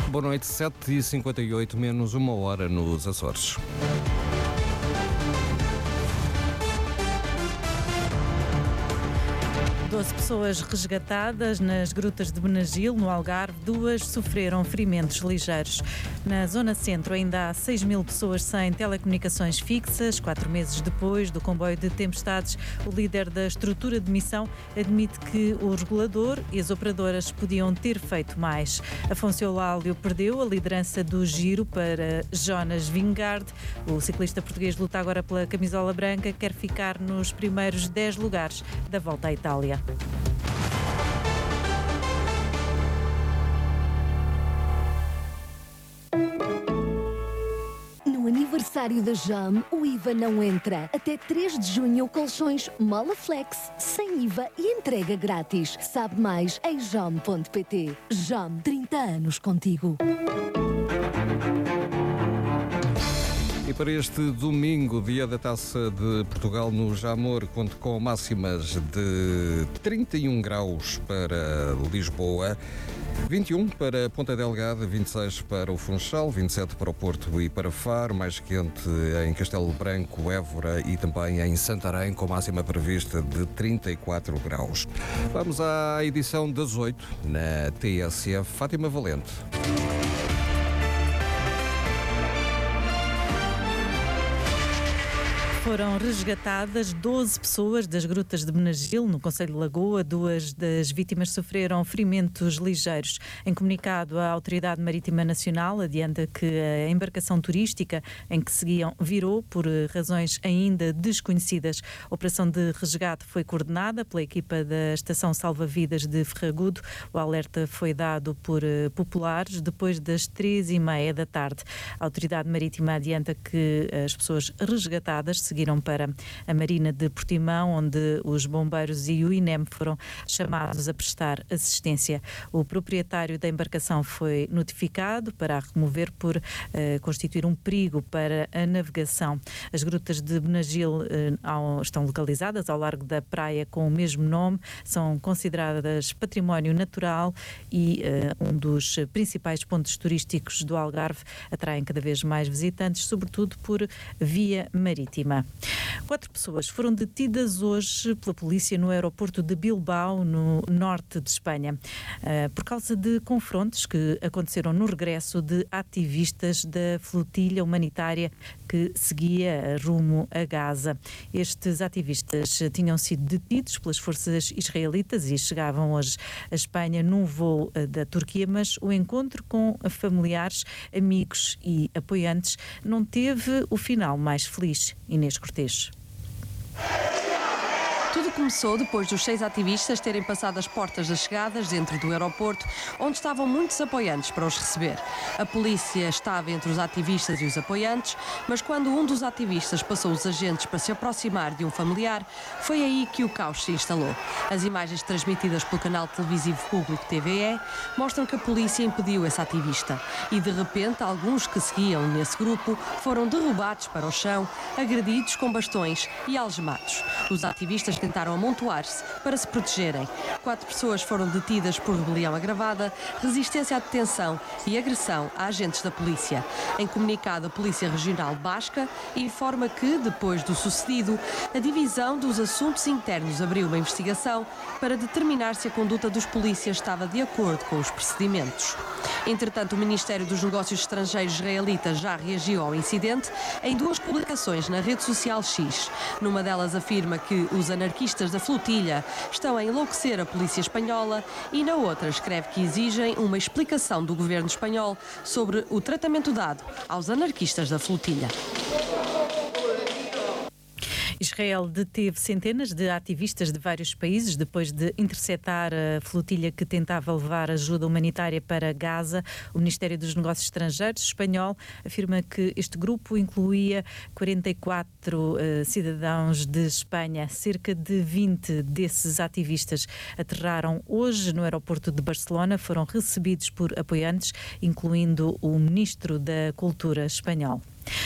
Boa noite, 7h58, menos uma hora nos Açores. Doze pessoas resgatadas nas grutas de Benagil, no Algarve. 2 sofreram ferimentos ligeiros. Na zona centro ainda há 6.000 pessoas sem telecomunicações fixas. 4 meses depois do comboio de tempestades, o líder da estrutura de missão admite que o regulador e as operadoras podiam ter feito mais. Afonso Eulálio perdeu a liderança do giro para Jonas Vingegaard. O ciclista português luta agora pela camisola branca, quer ficar nos primeiros 10 lugares da Volta à Itália. No aniversário da JAM, o IVA não entra. Até 3 de junho, colchões Molaflex, sem IVA e entrega grátis. Sabe mais em jam.pt. JAM, 30 anos contigo. E para este domingo, dia da Taça de Portugal no Jamor, conto com máximas de 31 graus para Lisboa, 21 para Ponta Delgada, 26 para o Funchal, 27 para o Porto e para Faro, mais quente em Castelo Branco, Évora e também em Santarém, com máxima prevista de 34 graus. Vamos à edição das 8 na TSF. Fátima Valente. Foram resgatadas 12 pessoas das grutas de Benagil, no concelho de Lagoa. 2 das vítimas sofreram ferimentos ligeiros. Em comunicado, a Autoridade Marítima Nacional adianta que a embarcação turística em que seguiam virou por razões ainda desconhecidas. A operação de resgate foi coordenada pela equipa da Estação Salva-Vidas de Ferragudo. O alerta foi dado por populares depois das 3h30 da tarde. A Autoridade Marítima adianta que as pessoas resgatadas seguiram para a Marina de Portimão, onde os bombeiros e o INEM foram chamados a prestar assistência. O proprietário da embarcação foi notificado para a remover por constituir um perigo para a navegação. As grutas de Benagil estão localizadas ao largo da praia com o mesmo nome, são consideradas património natural e um dos principais pontos turísticos do Algarve. Atraem cada vez mais visitantes, sobretudo por via marítima. 4 pessoas foram detidas hoje pela polícia no aeroporto de Bilbao, no norte de Espanha, por causa de confrontos que aconteceram no regresso de ativistas da flotilha humanitária que seguia rumo a Gaza. Estes ativistas tinham sido detidos pelas forças israelitas e chegavam hoje à Espanha num voo da Turquia, mas o encontro com familiares, amigos e apoiantes não teve o final mais feliz. Inês Cortês. Tudo começou depois dos 6 ativistas terem passado as portas das chegadas dentro do aeroporto, onde estavam muitos apoiantes para os receber. A polícia estava entre os ativistas e os apoiantes, mas quando um dos ativistas passou os agentes para se aproximar de um familiar, foi aí que o caos se instalou. As imagens transmitidas pelo canal televisivo público TVE mostram que a polícia impediu esse ativista e, de repente, alguns que seguiam nesse grupo foram derrubados para o chão, agredidos com bastões e algemados. Os ativistas tentaram amontoar-se para se protegerem. 4 pessoas foram detidas por rebelião agravada, resistência à detenção e agressão a agentes da polícia. Em comunicado, a Polícia Regional Basca informa que, depois do sucedido, a Divisão dos Assuntos Internos abriu uma investigação para determinar se a conduta dos polícias estava de acordo com os procedimentos. Entretanto, o Ministério dos Negócios Estrangeiros israelita já reagiu ao incidente em 2 publicações na rede social X. Numa delas afirma que os anarquistas da flotilha estão a enlouquecer a polícia espanhola e na outra escreve que exigem uma explicação do governo espanhol sobre o tratamento dado aos anarquistas da flotilha. Israel deteve centenas de ativistas de vários países depois de interceptar a flotilha que tentava levar ajuda humanitária para Gaza. O Ministério dos Negócios Estrangeiros espanhol afirma que este grupo incluía 44 cidadãos de Espanha. Cerca de 20 desses ativistas aterraram hoje no aeroporto de Barcelona. Foram recebidos por apoiantes, incluindo o Ministro da Cultura espanhol.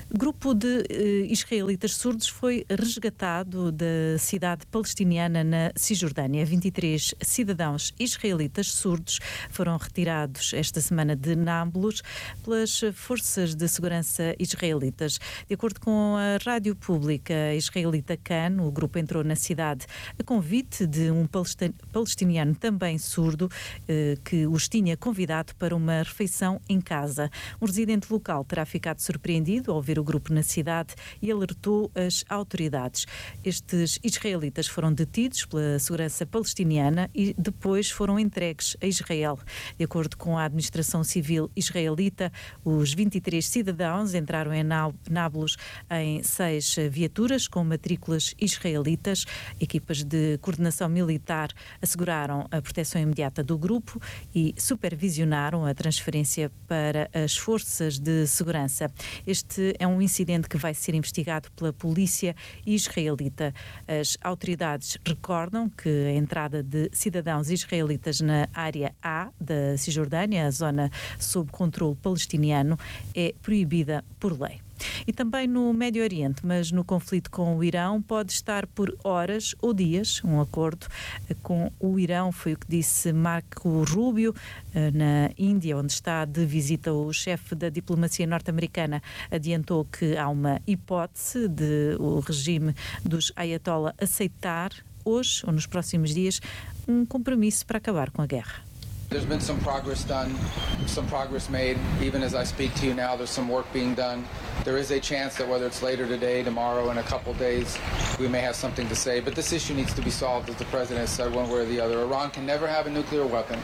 Grupo de israelitas surdos foi resgatado da cidade palestiniana na Cisjordânia. 23 cidadãos israelitas surdos foram retirados esta semana de Nablus pelas forças de segurança israelitas. De acordo com a rádio pública israelita Kan, o grupo entrou na cidade a convite de um palestiniano também surdo que os tinha convidado para uma refeição em casa. Um residente local terá ficado surpreendido ao ver o grupo na cidade e alertou as autoridades. Estes israelitas foram detidos pela segurança palestiniana e depois foram entregues a Israel. De acordo com a administração civil israelita, os 23 cidadãos entraram em Nablus em 6 viaturas com matrículas israelitas. Equipas de coordenação militar asseguraram a proteção imediata do grupo e supervisionaram a transferência para as forças de segurança. Este é um incidente que vai ser investigado pela polícia israelita. As autoridades recordam que a entrada de cidadãos israelitas na área A da Cisjordânia, a zona sob controle palestiniano, é proibida por lei. E também no Médio Oriente, mas no conflito com o Irão, pode estar por horas ou dias. Um acordo com o Irão foi o que disse Marco Rubio na Índia, onde está de visita o chefe da diplomacia norte-americana. Adiantou que há uma hipótese de o regime dos Ayatollah aceitar hoje ou nos próximos dias um compromisso para acabar com a guerra. There's been some progress done, some progress made. Even as I speak to you now, there's some work being done. There is a chance that whether it's later today, tomorrow, in a couple of days, we may have something to say. But this issue needs to be solved, as the President has said, one way or the other. Iran can never have a nuclear weapon.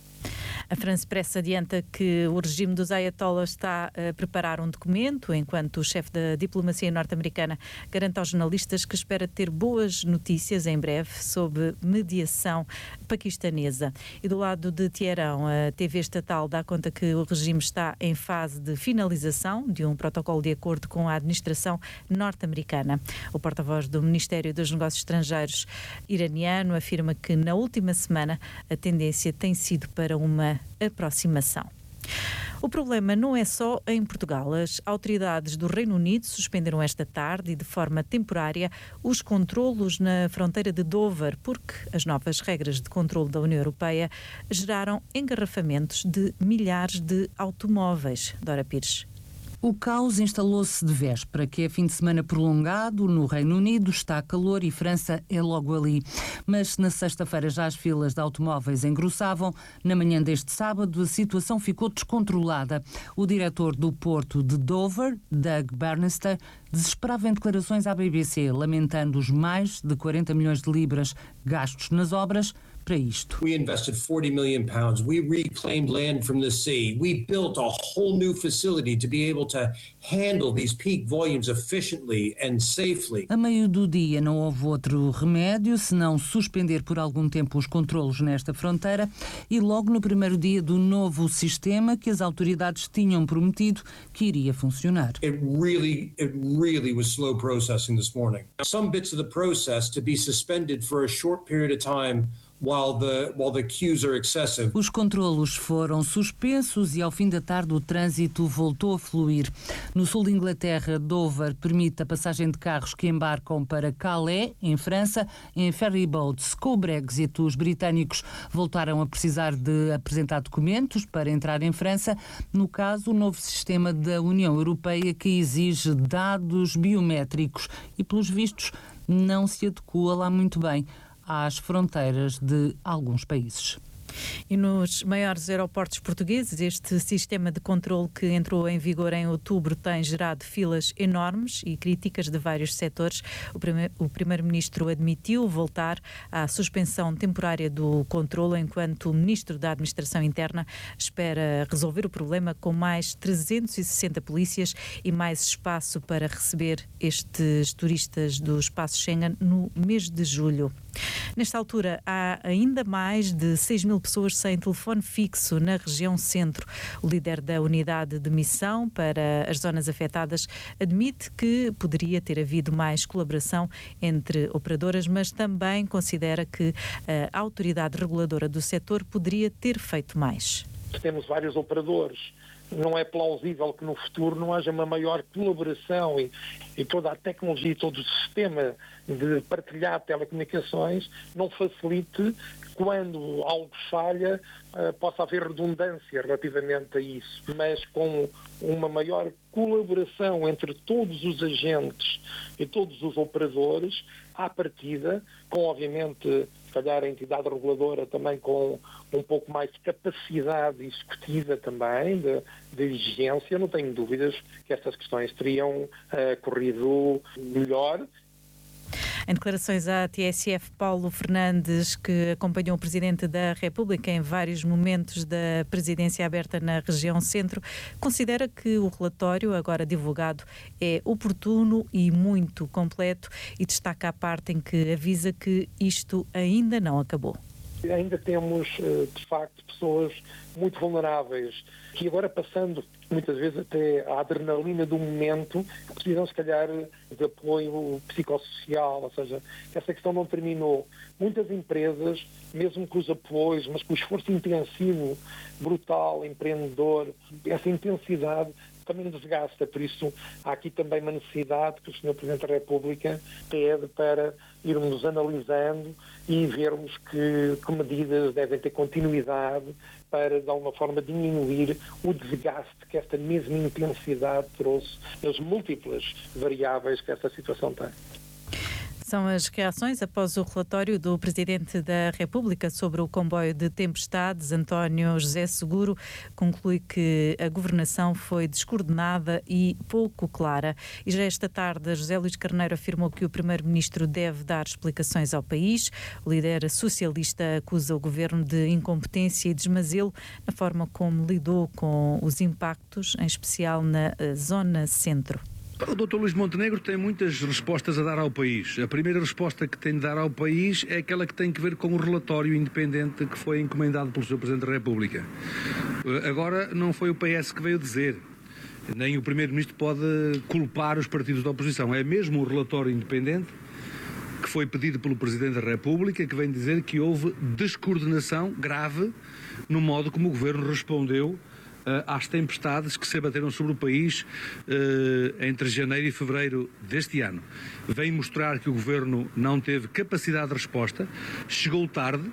A France Press adianta que o regime dos Ayatollahs está a preparar um documento, enquanto o chefe da diplomacia norte-americana garante aos jornalistas que espera ter boas notícias em breve sobre mediação paquistanesa. E do lado de Teherão, a TV estatal dá conta que o regime está em fase de finalização de um protocolo de acordo com a administração norte-americana. O porta-voz do Ministério dos Negócios Estrangeiros iraniano afirma que na última semana a tendência tem sido para uma aproximação. O problema não é só em Portugal. As autoridades do Reino Unido suspenderam esta tarde e de forma temporária os controlos na fronteira de Dover, porque as novas regras de controlo da União Europeia geraram engarrafamentos de milhares de automóveis. Dora Pires. O caos instalou-se de véspera, que é fim de semana prolongado. No Reino Unido está calor e França é logo ali. Mas na sexta-feira já as filas de automóveis engrossavam. Na manhã deste sábado a situação ficou descontrolada. O diretor do porto de Dover, Doug Bannister, desesperava em declarações à BBC, lamentando os mais de 40 milhões de libras gastos nas obras para isto. We invested 40 million pounds. We reclaimed land from the sea. We built a whole new facility to be able to handle these peak volumes efficiently and safely. A meio do dia não houve outro remédio senão suspender por algum tempo os controlos nesta fronteira e logo no primeiro dia do novo sistema que as autoridades tinham prometido que iria funcionar. It really was slow processing this morning. Some bits of the process to be suspended for a short period of time while the queues are excessive. Os controlos foram suspensos e ao fim da tarde o trânsito voltou a fluir. No sul de Inglaterra, Dover permite a passagem de carros que embarcam para Calais, em França, em ferryboats. Com o Brexit, os britânicos voltaram a precisar de apresentar documentos para entrar em França. No caso, o novo sistema da União Europeia que exige dados biométricos e, pelos vistos, não se adequa lá muito bem às fronteiras de alguns países. E nos maiores aeroportos portugueses, este sistema de controle que entrou em vigor em outubro tem gerado filas enormes e críticas de vários setores. O Primeiro-Ministro admitiu voltar à suspensão temporária do controle, enquanto o Ministro da Administração Interna espera resolver o problema com mais 360 polícias e mais espaço para receber estes turistas do espaço Schengen no mês de julho. Nesta altura, há ainda mais de 6 mil pessoas sem telefone fixo na região centro. O líder da unidade de missão para as zonas afetadas admite que poderia ter havido mais colaboração entre operadoras, mas também considera que a autoridade reguladora do setor poderia ter feito mais. temos vários operadores, não é plausível que no futuro não haja uma maior colaboração e toda a tecnologia e todo o sistema de partilhar telecomunicações não facilite quando algo falha, possa haver redundância relativamente a isso. Mas com uma maior colaboração entre todos os agentes e todos os operadores, à partida, com obviamente, se calhar a entidade reguladora também com um pouco mais de capacidade executiva também, de exigência, não tenho dúvidas que estas questões teriam corrido melhor. Em declarações à TSF, Paulo Fernandes, que acompanhou o Presidente da República em vários momentos da presidência aberta na região centro, considera que o relatório agora divulgado é oportuno e muito completo e destaca a parte em que avisa que isto ainda não acabou. Ainda temos, de facto, pessoas muito vulneráveis que agora, passando muitas vezes até a adrenalina do momento, precisam se calhar de apoio psicossocial, ou seja, essa questão não terminou. Muitas empresas, mesmo com os apoios, mas com o esforço intensivo, brutal, empreendedor, essa intensidade também desgasta, por isso há aqui também uma necessidade que o Sr. Presidente da República pede para irmos analisando e vermos que medidas devem ter continuidade para, de alguma forma, diminuir o desgaste que esta mesma intensidade trouxe nas múltiplas variáveis que esta situação tem. São as reações após o relatório do Presidente da República sobre o comboio de tempestades. António José Seguro conclui que a governação foi descoordenada e pouco clara. E já esta tarde, José Luís Carneiro afirmou que o Primeiro-Ministro deve dar explicações ao país. O líder socialista acusa o governo de incompetência e desmazelo na forma como lidou com os impactos, em especial na zona centro. O Dr. Luís Montenegro tem muitas respostas a dar ao país. A primeira resposta que tem de dar ao país é aquela que tem que ver com o relatório independente que foi encomendado pelo Sr. Presidente da República. Agora, não foi o PS que veio dizer, nem o Primeiro-Ministro pode culpar os partidos da oposição. É mesmo o relatório independente que foi pedido pelo Presidente da República que vem dizer que houve descoordenação grave no modo como o Governo respondeu às tempestades que se abateram sobre o país entre janeiro e fevereiro deste ano. Vem mostrar que o Governo não teve capacidade de resposta, chegou tarde,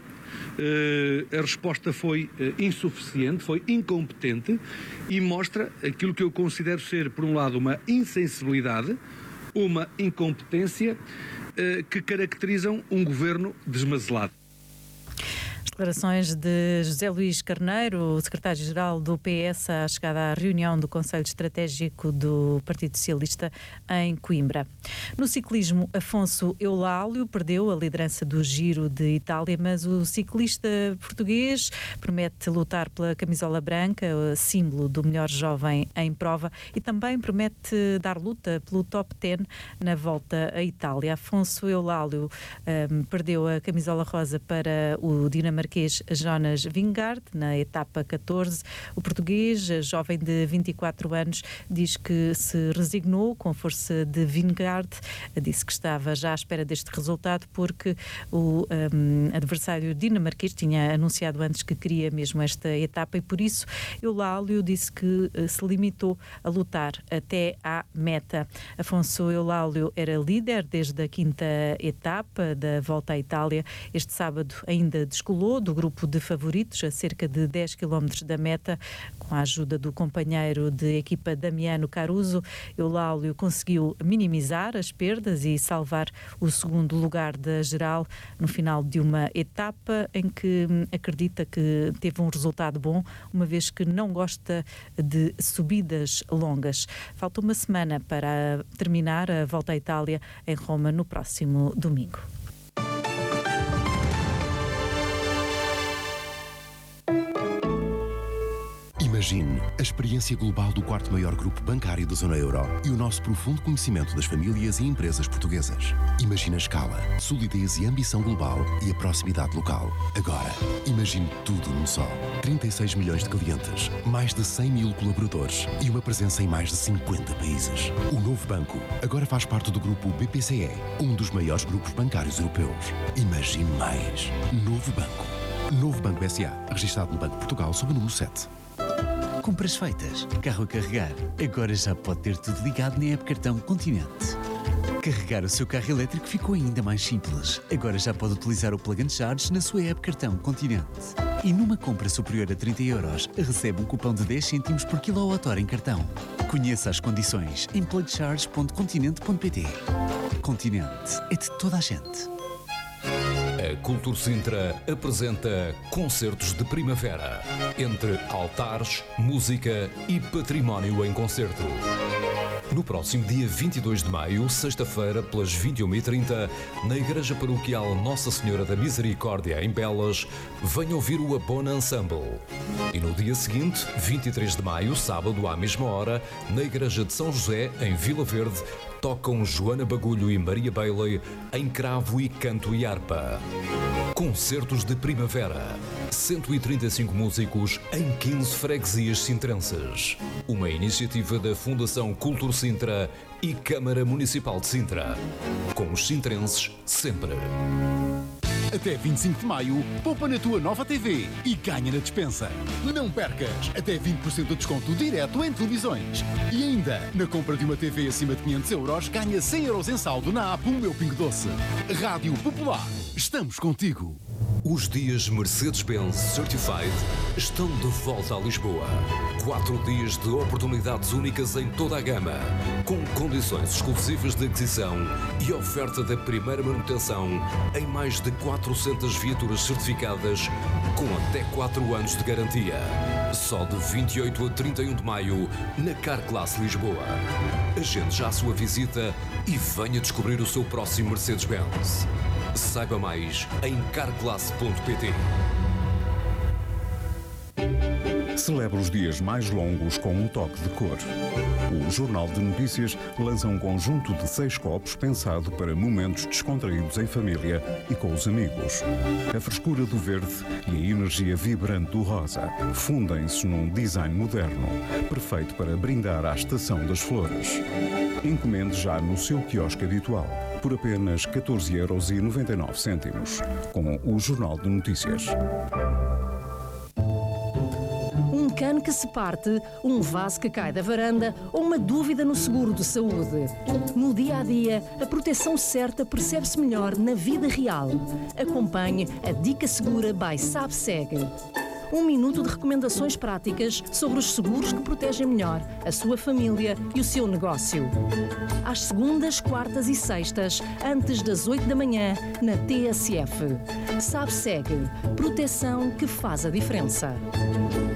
a resposta foi insuficiente, foi incompetente e mostra aquilo que eu considero ser, por um lado, uma insensibilidade, uma incompetência que caracterizam um Governo desmazelado. Declarações de José Luís Carneiro, secretário-geral do PS, à chegada à reunião do Conselho Estratégico do Partido Socialista em Coimbra. No ciclismo, Afonso Eulálio perdeu a liderança do Giro de Itália, mas o ciclista português promete lutar pela camisola branca, símbolo do melhor jovem em prova, e também promete dar luta pelo top 10 na volta à Itália. Afonso Eulálio perdeu a camisola rosa para o dinamarquês Jonas Vingegaard na etapa 14. O português, jovem de 24 anos, diz que se resignou com a força de Vingegaard. Disse que estava já à espera deste resultado porque o adversário dinamarquês tinha anunciado antes que queria mesmo esta etapa e por isso Eulálio disse que se limitou a lutar até à meta. Afonso Eulálio era líder desde a 5ª etapa da volta à Itália. Este sábado ainda descolou do grupo de favoritos a cerca de 10 km da meta. Com a ajuda do companheiro de equipa Damiano Caruso, Eulálio conseguiu minimizar as perdas e salvar o segundo lugar da geral no final de uma etapa em que acredita que teve um resultado bom, uma vez que não gosta de subidas longas. Falta uma semana para terminar a volta à Itália em Roma no próximo domingo. Imagine a experiência global do 4º maior grupo bancário da zona euro e o nosso profundo conhecimento das famílias e empresas portuguesas. Imagine a escala, solidez e ambição global e a proximidade local. Agora, imagine tudo num só. 36 milhões de clientes, mais de 100 mil colaboradores e uma presença em mais de 50 países. O novo banco agora faz parte do grupo BPCE, um dos maiores grupos bancários europeus. Imagine mais. Novo banco. Novo Banco SA, registado no Banco de Portugal sob o número 7. Compras feitas, carro a carregar. Agora já pode ter tudo ligado na app Cartão Continente. Carregar o seu carro elétrico ficou ainda mais simples. Agora já pode utilizar o Plug and Charge na sua app Cartão Continente. E numa compra superior a 30 euros, recebe um cupom de 10 cêntimos por kWh em cartão. Conheça as condições em plugcharge.continente.pt. Continente é de toda a gente. A Cultur Sintra apresenta Concertos de Primavera, entre altares, música e património em concerto. No próximo dia 22 de maio, sexta-feira, pelas 21h30, na Igreja Paroquial Nossa Senhora da Misericórdia, em Belas, venha ouvir o Abona Ensemble. E no dia seguinte, 23 de maio, sábado, à mesma hora, na Igreja de São José, em Vila Verde, tocam Joana Bagulho e Maria Bailey em cravo e canto e harpa. Concertos de Primavera. 135 músicos em 15 freguesias sintrenses. Uma iniciativa da Fundação Cultur Sintra e Câmara Municipal de Sintra. Com os sintrenses sempre. Até 25 de maio, poupa na tua nova TV e ganha na despensa. Não percas! Até 20% de desconto direto em televisões. E ainda, na compra de uma TV acima de 500 euros, ganha 100 euros em saldo na app O Meu Pingo Doce. Rádio Popular. Estamos contigo. Os dias Mercedes-Benz Certified estão de volta a Lisboa. 4 dias de oportunidades únicas em toda a gama, com condições exclusivas de aquisição e oferta da primeira manutenção em mais de 400 viaturas certificadas com até 4 anos de garantia. Só de 28 a 31 de maio na Carclass Lisboa. Agende já a sua visita e venha descobrir o seu próximo Mercedes-Benz. Saiba mais em carclass.pt. Celebra os dias mais longos com um toque de cor. O Jornal de Notícias lança um conjunto de 6 copos pensado para momentos descontraídos em família e com os amigos. A frescura do verde e a energia vibrante do rosa fundem-se num design moderno, perfeito para brindar à estação das flores. Encomende já no seu quiosque habitual, por apenas 14,99 €, com o Jornal de Notícias. Um cano que se parte, um vaso que cai da varanda ou uma dúvida no seguro de saúde. No dia a dia, a proteção certa percebe-se melhor na vida real. Acompanhe a Dica Segura by SABSEG. 1 minuto de recomendações práticas sobre os seguros que protegem melhor a sua família e o seu negócio. Às segundas, quartas e sextas, antes das 8 da manhã, na TSF. SABSEG. Proteção que faz a diferença.